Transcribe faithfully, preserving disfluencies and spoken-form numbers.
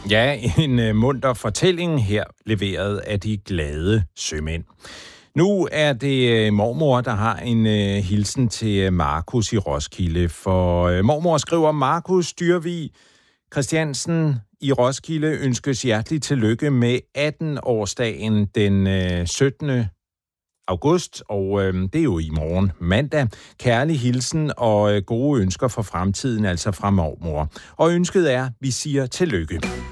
Ja, en uh, munter fortælling her, leveret af de glade sømænd. Nu er det uh, mormor, der har en uh, hilsen til uh, Markus i Roskilde. For uh, mormor skriver, Markus Dyrvig Christiansen i Roskilde ønskes hjerteligt tillykke med atten-årsdagen den uh, syttende august, og øh, det er jo i morgen mandag. Kærlig hilsen og øh, gode ønsker for fremtiden, altså fra mormor. Og ønsket er, vi siger tillykke.